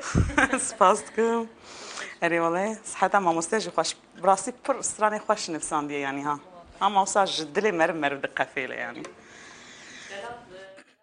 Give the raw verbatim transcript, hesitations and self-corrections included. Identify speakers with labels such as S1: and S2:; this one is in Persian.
S1: سپاس دکم. اری والله صحتا ما مستجی خوش براسی پر استرانی خوش نفسان دیه یعنی ها. هم ماساج دلی مر مر دقیقه فعله یعنی.